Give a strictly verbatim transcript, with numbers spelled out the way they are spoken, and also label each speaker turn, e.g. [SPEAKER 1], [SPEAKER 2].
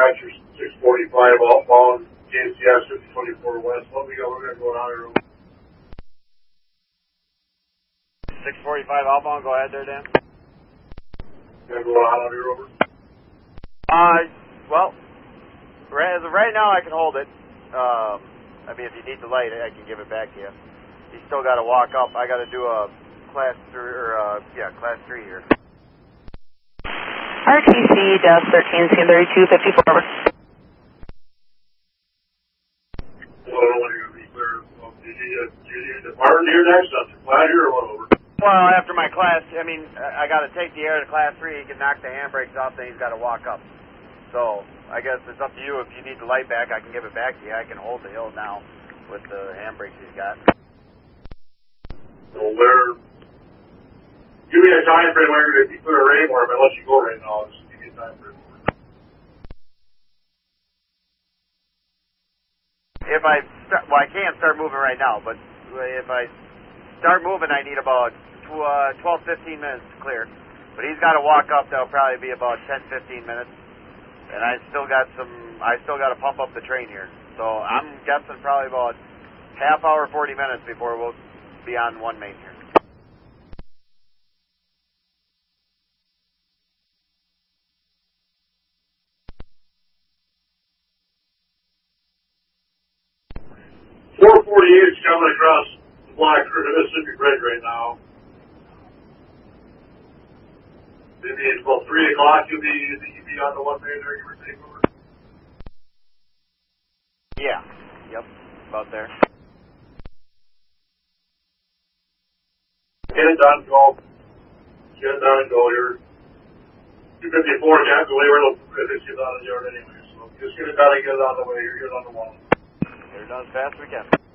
[SPEAKER 1] dispatcher, six forty-five outbound, K C S fifty twenty-four West. What we got, we're going to go on here.
[SPEAKER 2] six forty-five outbound, go ahead there, Dan.
[SPEAKER 1] Going to go on here, over.
[SPEAKER 2] Uh, well, right, as of right now I can hold it. Um, I mean, if you need the light, I can give it back to you. You still got to walk up. I got to do a class three, or uh, yeah, class three here.
[SPEAKER 3] R T C dash thirteen, scan thirty-two fifty-four.
[SPEAKER 1] Well, I don't want to be clear. Well, did you, uh, did you depart here next? On the flat here or what, over?
[SPEAKER 2] Well, after my class, I mean, I got to take the air to class three. He can knock the handbrakes off, then he's got to walk up. So I guess it's up to you. If you need the light back, I can give it back to you. I can hold the hill now with the handbrakes he's got.
[SPEAKER 1] So where? Give me a time frame where you're going to be clear right more, but I'll let you go right now. Just give me a time frame.
[SPEAKER 2] If I start, well, I can't start moving right now, but if I start moving, I need about twelve, fifteen minutes to clear. But he's got to walk up. That'll probably be about ten, fifteen minutes. And I still got some, I still got to pump up the train here. So I'm guessing probably about half hour, forty minutes before we'll be on one main here.
[SPEAKER 1] four forty-eight is coming across the Black River, Mississippi Bridge right now. Maybe it's about three o'clock. You'll be you'll be on the one main there. You were taking over.
[SPEAKER 2] Yeah. Yep. About there.
[SPEAKER 1] Get it done. Go. Get it done and go. You're two fifty-four. Can't go anywhere. If it's get on the yard anyway. So just get it done and get it on the way. You're good on the wall.
[SPEAKER 2] Get it done as fast as we can.